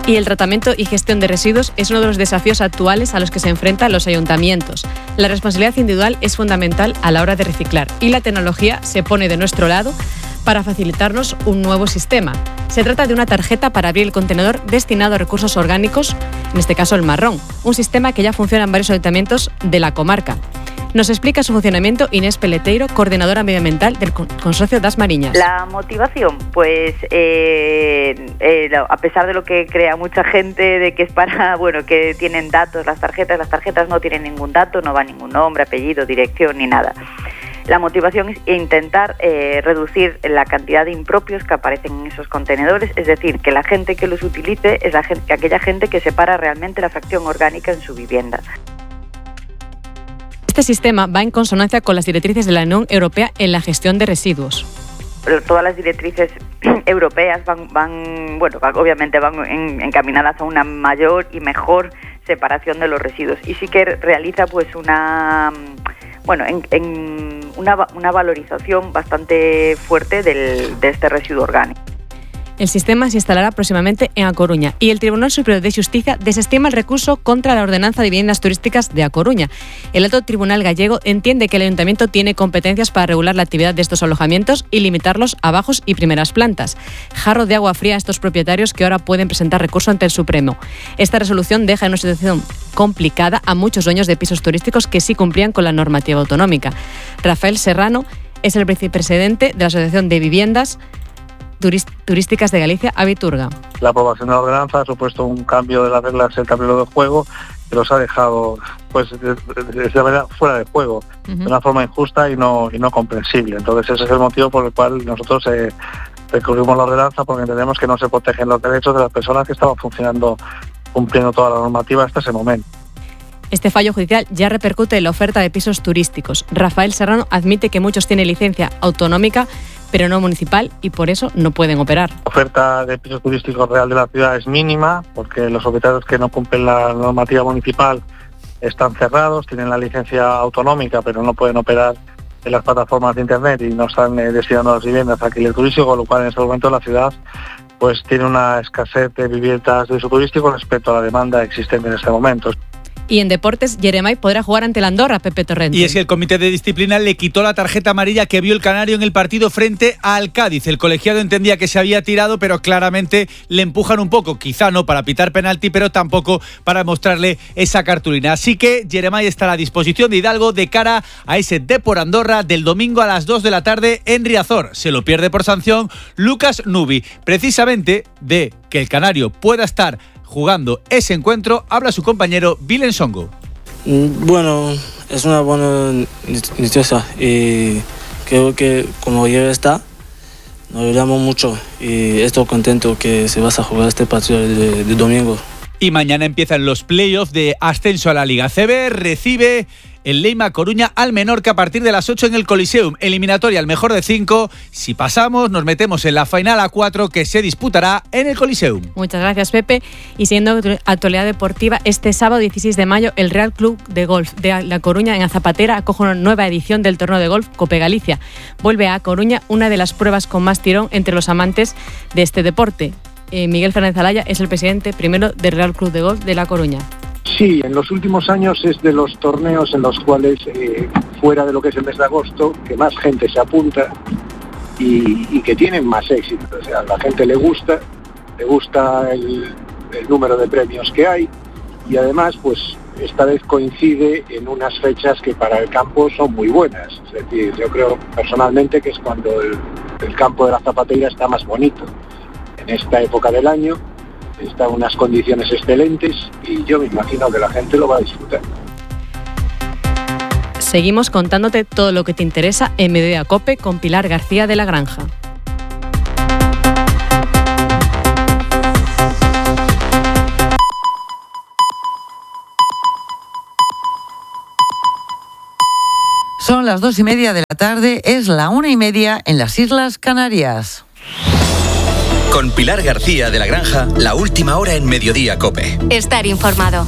Y el tratamiento y gestión de residuos es uno de los desafíos actuales a los que se enfrentan los ayuntamientos. La responsabilidad individual es fundamental a la hora de reciclar y la tecnología se pone de nuestro lado para facilitarnos un nuevo sistema. Se trata de una tarjeta para abrir el contenedor destinado a recursos orgánicos, en este caso el marrón, un sistema que ya funciona en varios ayuntamientos de la comarca. Nos explica su funcionamiento Inés Peleteiro, coordinadora medioambiental del Consorcio Das Mariñas. La motivación, pues a pesar de lo que crea mucha gente de que es para, que tienen datos las tarjetas no tienen ningún dato, no va ningún nombre, apellido, dirección ni nada. La motivación es intentar reducir la cantidad de impropios que aparecen en esos contenedores, es decir, que la gente que los utilice es aquella gente que separa realmente la fracción orgánica en su vivienda. Este sistema va en consonancia con las directrices de la Unión Europea en la gestión de residuos. Pero todas las directrices europeas obviamente van encaminadas a una mayor y mejor separación de los residuos, y sí que realiza una valorización bastante fuerte de este residuo orgánico. El sistema se instalará próximamente en A Coruña y el Tribunal Superior de Justicia desestima el recurso contra la Ordenanza de Viviendas Turísticas de A Coruña. El Alto Tribunal gallego entiende que el Ayuntamiento tiene competencias para regular la actividad de estos alojamientos y limitarlos a bajos y primeras plantas. Jarro de agua fría a estos propietarios que ahora pueden presentar recurso ante el Supremo. Esta resolución deja en una situación complicada a muchos dueños de pisos turísticos que sí cumplían con la normativa autonómica. Rafael Serrano es el vicepresidente de la Asociación de Viviendas Turísticas de Galicia, Abiturga. La aprobación de la ordenanza ha supuesto un cambio de las reglas del tablero de juego que los ha dejado de manera fuera de juego, de una forma injusta y no comprensible. Entonces ese es el motivo por el cual nosotros recurrimos a la ordenanza, porque entendemos que no se protegen los derechos de las personas que estaban cumpliendo toda la normativa hasta ese momento. Este fallo judicial ya repercute en la oferta de pisos turísticos. Rafael Serrano admite que muchos tienen licencia autonómica, pero no municipal, y por eso no pueden operar. La oferta de pisos turísticos real de la ciudad es mínima, porque los propietarios que no cumplen la normativa municipal están cerrados, tienen la licencia autonómica, pero no pueden operar en las plataformas de internet y no están destinando las viviendas a alquiler turístico, con lo cual en este momento la ciudad tiene una escasez de viviendas de uso turístico respecto a la demanda existente en este momento. Y en deportes, Jeremai podrá jugar ante la Andorra, Pepe Torrente. Y es que el comité de disciplina le quitó la tarjeta amarilla que vio el canario en el partido frente al Cádiz. El colegiado entendía que se había tirado, pero claramente le empujan un poco. Quizá no para pitar penalti, pero tampoco para mostrarle esa cartulina. Así que Jeremai está a la disposición de Hidalgo de cara a ese Depor Andorra del domingo a las 2 de la tarde en Riazor. Se lo pierde por sanción Lucas Nubi. Precisamente de que el canario pueda estar jugando ese encuentro, habla su compañero Vilen Songo. Bueno, es una buena noticia y creo que como ya está, nos alegramos mucho y estoy contento que se va a jugar este partido de domingo. Y mañana empiezan los playoffs de ascenso a la Liga CB. Recibe el Leima Coruña al Menorca a partir de las 8 en el Coliseum. Eliminatoria al mejor de 5. Si pasamos, nos metemos en la final a 4 que se disputará en el Coliseum. Muchas gracias, Pepe. Y siguiendo actualidad deportiva, este sábado 16 de mayo el Real Club de Golf de La Coruña en Azapatera acoge una nueva edición del torneo de golf Cope Galicia. Vuelve a Coruña una de las pruebas con más tirón entre los amantes de este deporte. Miguel Fernández Alaya es el presidente primero del Real Club de Golf de La Coruña. Sí, en los últimos años es de los torneos en los cuales, fuera de lo que es el mes de agosto, que más gente se apunta y que tienen más éxito. O sea, a la gente le gusta el número de premios que hay y además, pues esta vez coincide en unas fechas que para el campo son muy buenas. Es decir, yo creo personalmente que es cuando el campo de la Zapateira está más bonito. En esta época del año está en unas condiciones excelentes y yo me imagino que la gente lo va a disfrutar. Seguimos contándote todo lo que te interesa en Mediodía Cope con Pilar García de la Granja. Son las 2:30 de la tarde, es la 1:30 en las Islas Canarias. Con Pilar García de la Granja, la última hora en Mediodía Cope. Estar informado.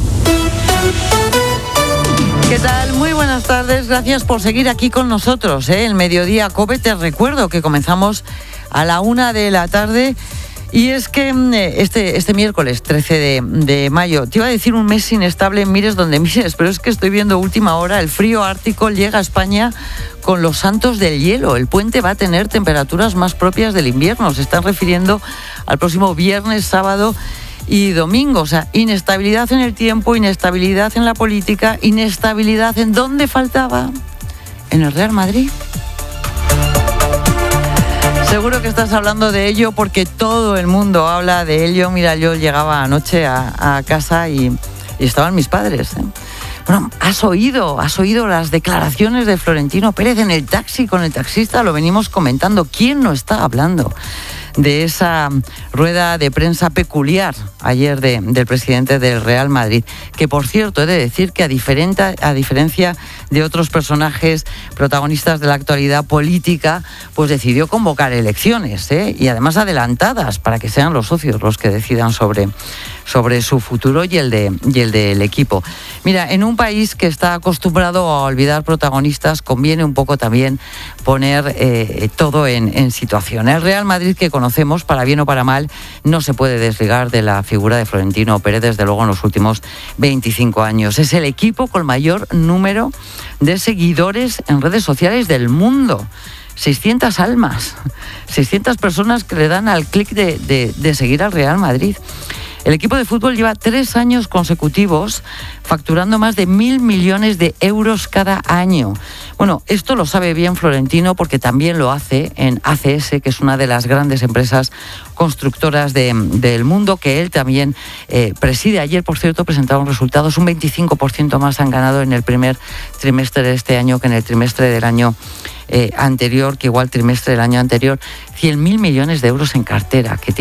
¿Qué tal? Muy buenas tardes, gracias por seguir aquí con nosotros, El Mediodía Cope. Te recuerdo que comenzamos a la 1 de la tarde Y es que este miércoles 13 de mayo, te iba a decir un mes inestable, mires donde mires, pero es que estoy viendo última hora, el frío ártico llega a España con los santos del hielo. El puente va a tener temperaturas más propias del invierno. Se están refiriendo al próximo viernes, sábado y domingo. O sea, inestabilidad en el tiempo, inestabilidad en la política, inestabilidad en dónde faltaba, en el Real Madrid. Seguro que estás hablando de ello porque todo el mundo habla de ello. Mira, yo llegaba anoche a casa y estaban mis padres, ¿eh? Bueno, ¿has oído las declaraciones de Florentino Pérez en el taxi con el taxista? Lo venimos comentando. ¿Quién no está hablando de esa rueda de prensa peculiar ayer del presidente del Real Madrid? Que, por cierto, he de decir que a diferencia de otros personajes protagonistas de la actualidad política, pues decidió convocar elecciones, ¿eh? Y además adelantadas, para que sean los socios los que decidan sobre su futuro y el del equipo. Mira, en un país que está acostumbrado a olvidar protagonistas, conviene un poco también poner todo en situación. El Real Madrid que conocemos, para bien o para mal, no se puede desligar de la figura de Florentino Pérez, desde luego en los últimos 25 años. Es el equipo con mayor número de seguidores en redes sociales del mundo. 600 almas, 600 personas que le dan al clic de seguir al Real Madrid. El equipo de fútbol lleva 3 años consecutivos facturando más de 1.000 millones de euros cada año. Bueno, esto lo sabe bien Florentino porque también lo hace en ACS, que es una de las grandes empresas constructoras del mundo, que él también preside. Ayer, por cierto, presentaron resultados, un 25% más han ganado en el primer trimestre de este año que en el trimestre del año anterior, que igual trimestre del año anterior. 100.000 millones de euros en cartera que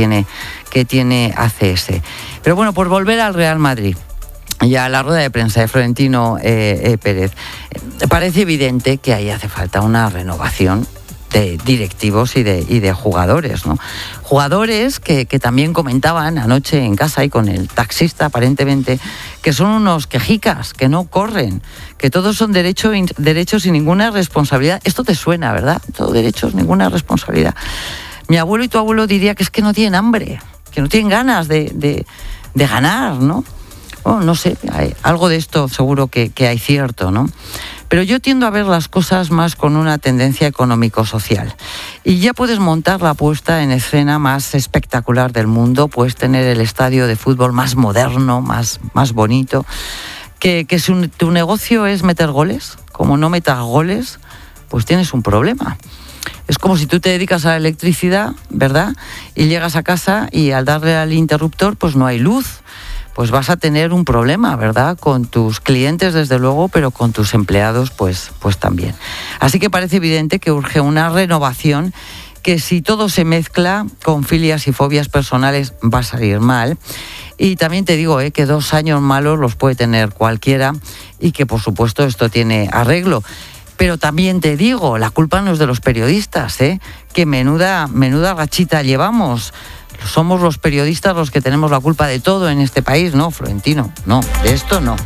tiene ACS. Pero bueno, por volver al Real Madrid y a la rueda de prensa de Florentino Pérez, parece evidente que ahí hace falta una renovación de directivos y de jugadores, ¿no? Jugadores que también comentaban anoche en casa y con el taxista, aparentemente, que son unos quejicas, que no corren, que todos son derechos y ninguna responsabilidad. Esto te suena, ¿verdad? Todo derechos, ninguna responsabilidad. Mi abuelo y tu abuelo diría que es que no tienen hambre, que no tienen ganas de ganar, ¿no? Bueno, no sé, algo de esto seguro que hay cierto, ¿no? Pero yo tiendo a ver las cosas más con una tendencia económico-social. Y ya puedes montar la puesta en escena más espectacular del mundo, puedes tener el estadio de fútbol más moderno, más bonito, que si tu negocio es meter goles, como no metas goles, pues tienes un problema. Es como si tú te dedicas a la electricidad, ¿verdad? Y llegas a casa y al darle al interruptor, pues no hay luz. Pues vas a tener un problema, ¿verdad? Con tus clientes, desde luego, pero con tus empleados, pues también. Así que parece evidente que urge una renovación que, si todo se mezcla con filias y fobias personales, va a salir mal. Y también te digo que 2 años malos los puede tener cualquiera y que, por supuesto, esto tiene arreglo. Pero también te digo, la culpa no es de los periodistas, que menuda rachita llevamos. Somos los periodistas los que tenemos la culpa de todo en este país, ¿no, Florentino? No, de esto no.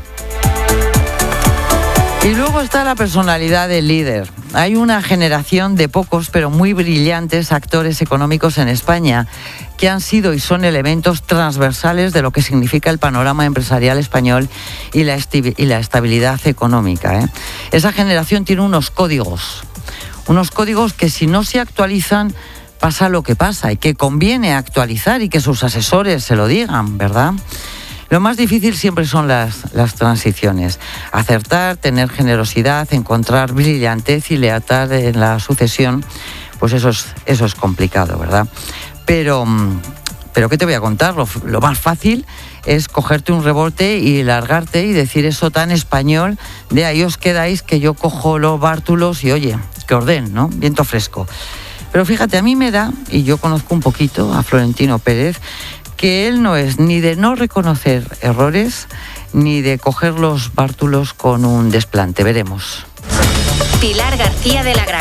Y luego está la personalidad del líder. Hay una generación de pocos pero muy brillantes actores económicos en España que han sido y son elementos transversales de lo que significa el panorama empresarial español y la estabilidad económica. Esa generación tiene unos códigos que, si no se actualizan, pasa lo que pasa, y que conviene actualizar y que sus asesores se lo digan, ¿verdad? Lo más difícil siempre son las transiciones. Acertar, tener generosidad, encontrar brillantez y lealtad en la sucesión, pues eso es complicado, ¿verdad? Pero ¿qué te voy a contar? Lo más fácil es cogerte un rebote y largarte y decir eso tan español de ahí os quedáis, que yo cojo los bártulos y oye, que orden, ¿no? Viento fresco. Pero fíjate, a mí me da, y yo conozco un poquito a Florentino Pérez, que él no es ni de no reconocer errores, ni de coger los bártulos con un desplante. Veremos. Pilar García de la Granja.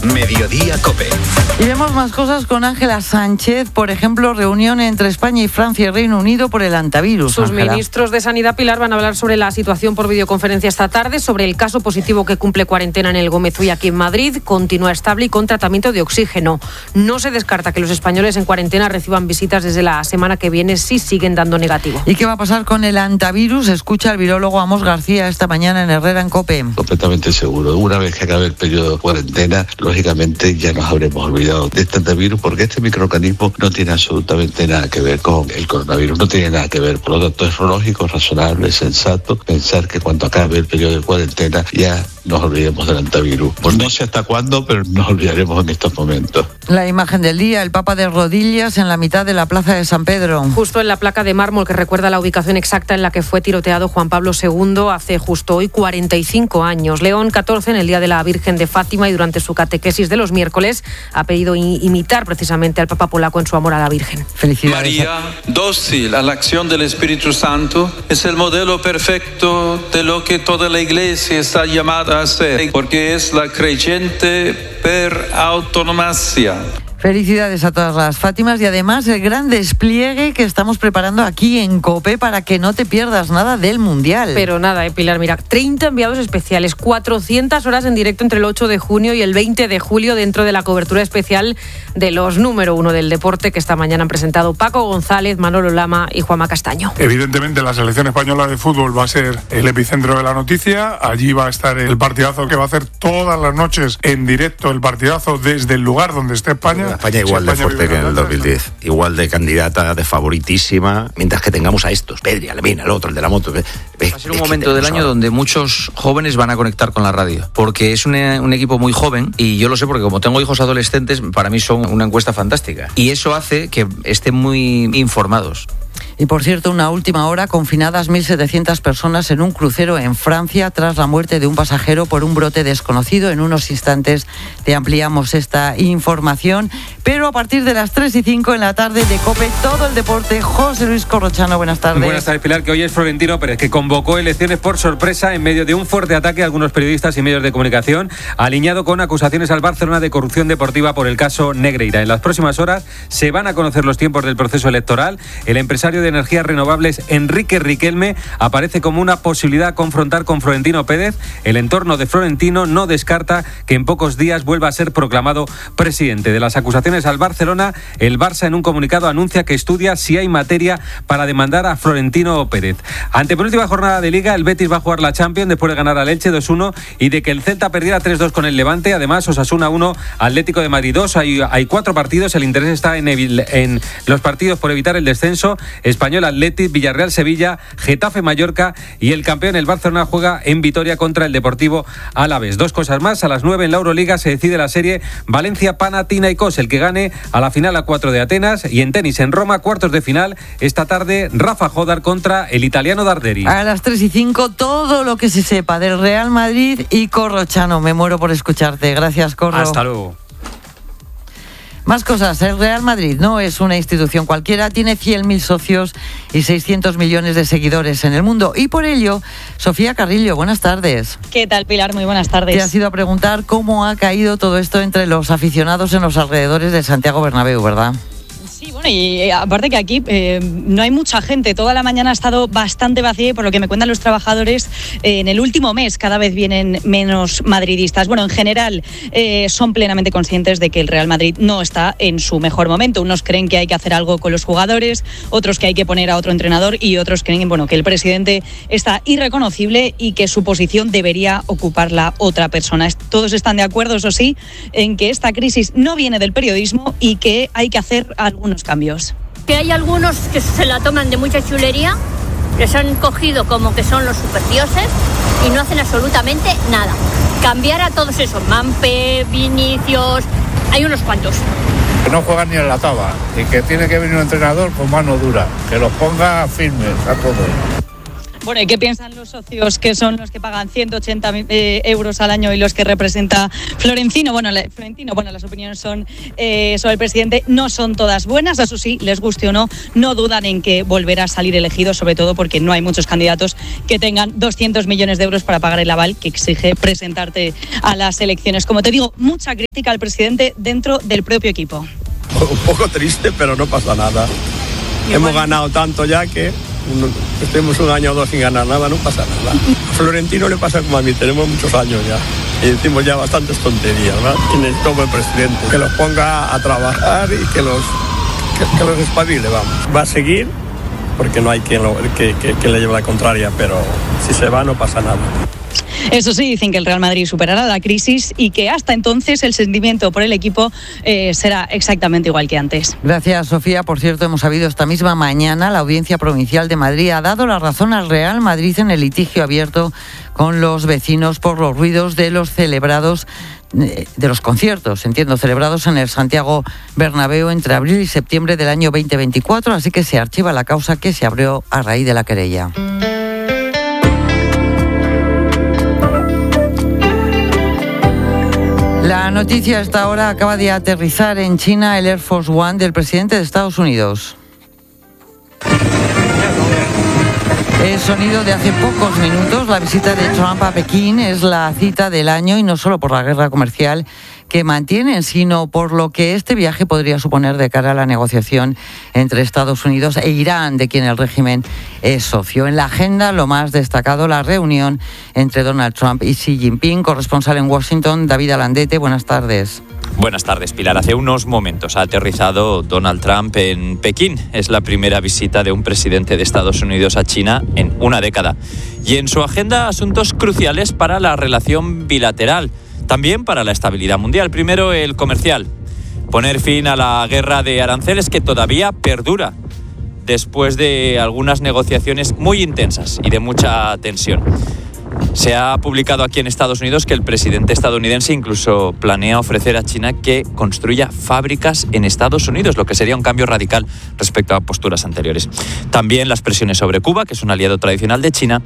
Mediodía COPE. Y vemos más cosas con Ángela Sánchez, por ejemplo, reunión entre España y Francia y Reino Unido por el antivirus. Sus Ángela. ministros de Sanidad, Pilar, van a hablar sobre la situación por videoconferencia esta tarde, sobre el caso positivo que cumple cuarentena en el Gómez Uy aquí en Madrid, continúa estable y con tratamiento de oxígeno. No se descarta que los españoles en cuarentena reciban visitas desde la semana que viene si siguen dando negativo. ¿Y qué va a pasar con el antivirus? Escucha al virólogo Amos García esta mañana en Herrera en COPE. Completamente seguro. Una vez que acabe el periodo de cuarentena, lógicamente ya nos habremos olvidado de este antivirus, porque este microorganismo no tiene absolutamente nada que ver con el coronavirus, no tiene nada que ver. Por lo tanto, es lógico, razonable, sensato pensar que cuando acabe el periodo de cuarentena ya nos olvidemos del antivirus. Pues no sé hasta cuándo, pero nos olvidaremos en estos momentos. La imagen del día, el Papa de rodillas en la mitad de la plaza de San Pedro. Justo en la placa de mármol que recuerda la ubicación exacta en la que fue tiroteado Juan Pablo II hace justo hoy 45 años. León XIV, en el Día de la Virgen de Fátima y durante su catequesis de los miércoles, ha pedido imitar precisamente al Papa polaco en su amor a la Virgen. Felicidades. María, dócil a la acción del Espíritu Santo, es el modelo perfecto de lo que toda la Iglesia está llamada a ser, porque es la creyente per autonomacia. Felicidades a todas las Fátimas y además el gran despliegue que estamos preparando aquí en COPE para que no te pierdas nada del Mundial. Pero nada, Pilar, mira, 30 enviados especiales, 400 horas en directo entre el 8 de junio y el 20 de julio dentro de la cobertura especial de los número 1 del deporte que esta mañana han presentado Paco González, Manolo Lama y Juanma Castaño. Evidentemente la selección española de fútbol va a ser el epicentro de la noticia. Allí va a estar el partidazo que va a hacer todas las noches en directo, el partidazo desde el lugar donde esté España. España igual de fuerte que en el 2010, igual de candidata, de favoritísima, mientras que tengamos a estos, Pedri, a Lemina, el otro, el de la moto. Va a ser un momento del año donde muchos jóvenes van a conectar con la radio, porque es un equipo muy joven, y yo lo sé porque como tengo hijos adolescentes, para mí son una encuesta fantástica, y eso hace que estén muy informados. Y por cierto, una última hora, confinadas 1.700 personas en un crucero en Francia tras la muerte de un pasajero por un brote desconocido. En unos instantes te ampliamos esta información, pero a partir de las 3:05 en la tarde de COPE, todo el deporte. José Luis Corrochano, buenas tardes. Buenas tardes, Pilar, que hoy es Florentino Pérez, que convocó elecciones por sorpresa en medio de un fuerte ataque a algunos periodistas y medios de comunicación, alineado con acusaciones al Barcelona de corrupción deportiva por el caso Negreira. En las próximas horas se van a conocer los tiempos del proceso electoral. El empresario de energías renovables Enrique Riquelme aparece como una posibilidad a confrontar con Florentino Pérez. El entorno de Florentino no descarta que en pocos días vuelva a ser proclamado presidente. De las acusaciones al Barcelona, el Barça en un comunicado anuncia que estudia si hay materia para demandar a Florentino Pérez. Antepenúltima jornada de Liga, el Betis va a jugar la Champions después de ganar al Elche 2-1 y de que el Celta perdiera 3-2 con el Levante. Además, Osasuna 1, Atlético de Madrid 2. Hay 4 partidos. El interés está en los partidos por evitar el descenso. Español Athletic, Villarreal Sevilla, Getafe Mallorca y el campeón el Barcelona juega en Vitoria contra el Deportivo Alavés. 2 cosas más, a las 9 en la Euroliga se decide la serie Valencia-Panathinaikos, el que gane a la final a 4 de Atenas, y en tenis en Roma, cuartos de final, esta tarde Rafa Jodar contra el italiano Darderi. A las 3:05 todo lo que se sepa del Real Madrid y Corrochano. Me muero por escucharte. Gracias, Corro. Hasta luego. Más cosas. El Real Madrid no es una institución cualquiera, tiene 100.000 socios y 600 millones de seguidores en el mundo. Y por ello, Sofía Carrillo, buenas tardes. ¿Qué tal, Pilar? Muy buenas tardes. Te has ido a preguntar cómo ha caído todo esto entre los aficionados en los alrededores de Santiago Bernabéu, ¿verdad? Sí, bueno, y aparte que aquí no hay mucha gente. Toda la mañana ha estado bastante vacía y por lo que me cuentan los trabajadores, en el último mes cada vez vienen menos madridistas. Bueno, en general son plenamente conscientes de que el Real Madrid no está en su mejor momento. Unos creen que hay que hacer algo con los jugadores, otros que hay que poner a otro entrenador y otros creen que el presidente está irreconocible y que su posición debería ocuparla otra persona. Todos están de acuerdo, eso sí, en que esta crisis no viene del periodismo y que hay que hacer algunos cambios. Que hay algunos que se la toman de mucha chulería, les han cogido como que son los superdioses y no hacen absolutamente nada. Cambiar a todos esos, Mampe, Vinicius, hay unos cuantos. Que no juegan ni en la tabla y que tiene que venir un entrenador con mano dura, que los ponga firmes a todos. Bueno, ¿y qué piensan los socios que son los que pagan 180 euros al año y los que representa Florentino? Bueno, las opiniones son sobre el presidente no son todas buenas, eso sí, les guste o no, no dudan en que volverá a salir elegido, sobre todo porque no hay muchos candidatos que tengan 200 millones de euros para pagar el aval que exige presentarte a las elecciones. Como te digo, mucha crítica al presidente dentro del propio equipo. Un poco triste, pero no pasa nada. Hemos ganado tanto ya que estemos un año o dos sin ganar nada, no pasa nada. A Florentino le pasa como a mí, tenemos muchos años ya y decimos ya bastantes tonterías, ¿verdad? Y necesitamos el presidente que los ponga a trabajar y que los espabile, vamos. Va a seguir porque no hay quien que le lleve la contraria, pero si se va no pasa nada. Eso sí, dicen que el Real Madrid superará la crisis y que hasta entonces el sentimiento por el equipo será exactamente igual que antes. Gracias, Sofía. Por cierto, hemos sabido esta misma mañana, la Audiencia Provincial de Madrid ha dado la razón al Real Madrid en el litigio abierto con los vecinos por los ruidos de los conciertos, celebrados en el Santiago Bernabéu entre abril y septiembre del año 2024, así que se archiva la causa que se abrió a raíz de la querella. La noticia a esta hora: acaba de aterrizar en China el Air Force One del presidente de Estados Unidos. El sonido de hace pocos minutos. La visita de Trump a Pekín es la cita del año, y no solo por la guerra comercial que mantienen, sino por lo que este viaje podría suponer de cara a la negociación entre Estados Unidos e Irán, de quien el régimen es socio. En la agenda, lo más destacado, la reunión entre Donald Trump y Xi Jinping. Corresponsal en Washington, David Alandete, buenas tardes. Buenas tardes, Pilar. Hace unos momentos ha aterrizado Donald Trump en Pekín. Es la primera visita de un presidente de Estados Unidos a China en una década. Y en su agenda, asuntos cruciales para la relación bilateral, también para la estabilidad mundial. Primero, el comercial. Poner fin a la guerra de aranceles que todavía perdura después de algunas negociaciones muy intensas y de mucha tensión. Se ha publicado aquí en Estados Unidos que el presidente estadounidense incluso planea ofrecer a China que construya fábricas en Estados Unidos, lo que sería un cambio radical respecto a posturas anteriores. También las presiones sobre Cuba, que es un aliado tradicional de China,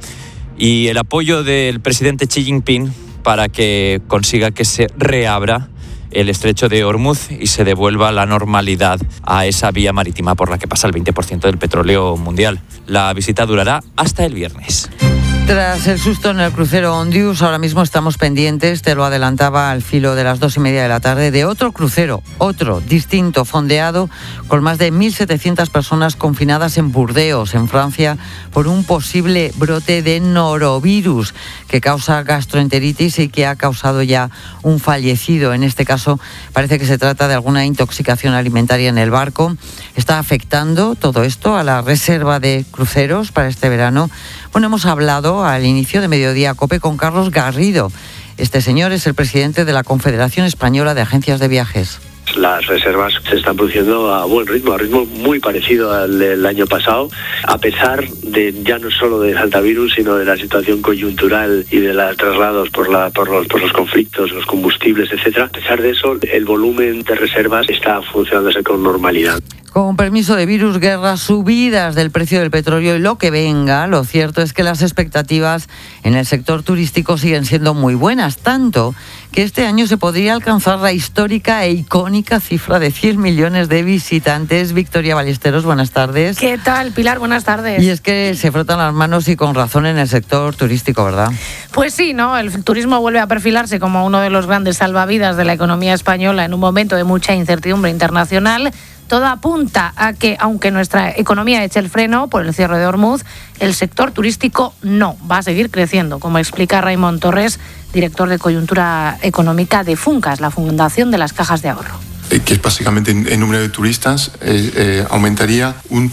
y el apoyo del presidente Xi Jinping para que consiga que se reabra el estrecho de Hormuz y se devuelva la normalidad a esa vía marítima por la que pasa el 20% del petróleo mundial. La visita durará hasta el viernes. Tras el susto en el crucero Ondius, ahora mismo estamos pendientes, te lo adelantaba al filo de las 2:30 de la tarde, de otro crucero, otro, distinto, fondeado, con más de 1.700 personas confinadas en Burdeos, en Francia, por un posible brote de norovirus que causa gastroenteritis y que ha causado ya un fallecido. En este caso, parece que se trata de alguna intoxicación alimentaria en el barco. Está afectando todo esto a la reserva de cruceros para este verano. Bueno, hemos hablado al inicio de Mediodía COPE con Carlos Garrido. Este señor es el presidente de la Confederación Española de Agencias de Viajes. Las reservas se están produciendo a buen ritmo, a ritmo muy parecido al del año pasado, a pesar de ya no solo del hantavirus, sino de la situación coyuntural y de los traslados por los conflictos, los combustibles, etcétera. A pesar de eso, el volumen de reservas está funcionándose con normalidad. Con permiso de virus, guerras, subidas del precio del petróleo y lo que venga, lo cierto es que las expectativas en el sector turístico siguen siendo muy buenas, tanto que este año se podría alcanzar la histórica e icónica cifra de 100 millones de visitantes. Victoria Ballesteros, buenas tardes. ¿Qué tal, Pilar? Buenas tardes. Y es que se frotan las manos y con razón en el sector turístico, ¿verdad? Pues sí, ¿no? El turismo vuelve a perfilarse como uno de los grandes salvavidas de la economía española en un momento de mucha incertidumbre internacional. Todo apunta a que, aunque nuestra economía eche el freno por el cierre de Hormuz, el sector turístico no va a seguir creciendo, como explica Raimon Torres, director de coyuntura económica de Funcas, la Fundación de las Cajas de Ahorro. Que es básicamente el número de turistas, aumentaría un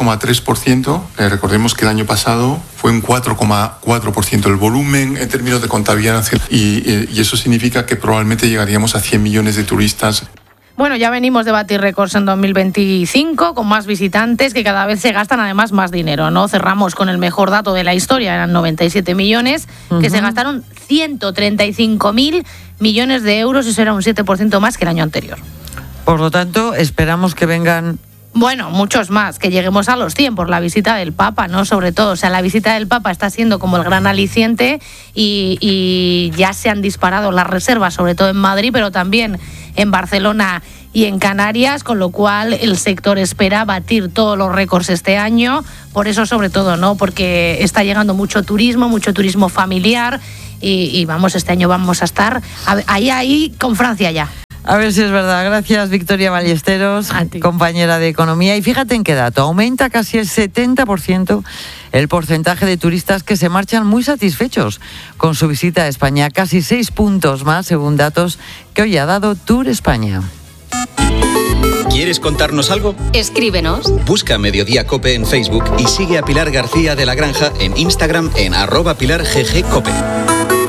3,3%. Recordemos que el año pasado fue un 4,4% el volumen en términos de contabilidad nacional y eso significa que probablemente llegaríamos a 100 millones de turistas. Bueno, ya venimos de batir récords en 2025 con más visitantes que cada vez se gastan además más dinero, ¿no? Cerramos con el mejor dato de la historia, eran 97 millones, que se gastaron 135.000 millones de euros, y eso era un 7% más que el año anterior. Por lo tanto, esperamos que vengan Bueno, muchos más, que lleguemos a los 100 por la visita del Papa, ¿no? Sobre todo, o sea, la visita del Papa está siendo como el gran aliciente y ya se han disparado las reservas, sobre todo en Madrid, pero también en Barcelona y en Canarias, con lo cual el sector espera batir todos los récords este año, por eso sobre todo, ¿no? Porque está llegando mucho turismo familiar y vamos, este año vamos a estar ahí con Francia ya. A ver si es verdad. Gracias, Victoria Ballesteros, compañera de Economía. Y fíjate en qué dato. Aumenta casi el 70% el porcentaje de turistas que se marchan muy satisfechos con su visita a España. Casi 6 puntos más, según datos que hoy ha dado Tour España. ¿Quieres contarnos algo? Escríbenos. Busca Mediodía Cope en Facebook y sigue a Pilar García de la Granja en Instagram en @PilarGGCope.